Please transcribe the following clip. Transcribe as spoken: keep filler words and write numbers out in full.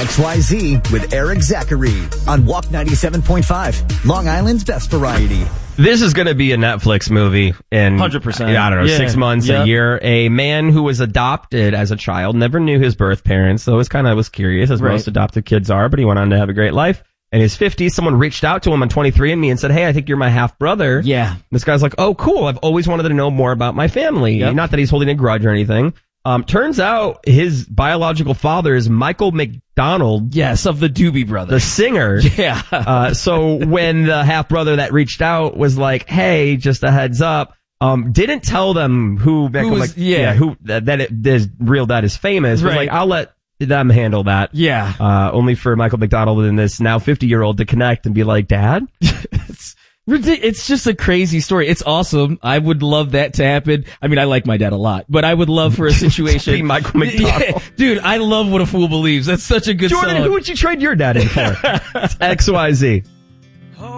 X Y Z with Eric Zachary on Walk ninety-seven point five, Long Island's best variety. This is going to be a Netflix movie in, one hundred percent. I don't know, Yeah. six months, Yep. a year. A man who was adopted as a child, never knew his birth parents, so was kind of was curious, as Right. most adopted kids are, but he went on to have a great life. In his fifties, someone reached out to him on twenty-three and me and said, hey, I think you're my half-brother. Yeah. This guy's like, oh, cool, I've always wanted to know more about my family. Yep. Not that he's holding a grudge or anything. Um, turns out his biological father is Michael McDonald. Yes, of the Doobie The Brothers. singer. Yeah. uh, so when the half brother that reached out was like, hey, just a heads up, um, didn't tell them who, Michael was- Mc- yeah. who, that, that it, his real dad is famous. Was Right. like, I'll let them handle that. Yeah. Uh, only for Michael McDonald and this now fifty year old to connect and be like, Dad? It's ridic- It's just a crazy story. It's awesome. I would love that to happen. I mean, I like my dad a lot, but I would love for a situation. Be Michael McDonald. Yeah. Dude, I love What a Fool Believes. That's such a good Jordan, song. who would you trade your dad in for? It's X Y Z.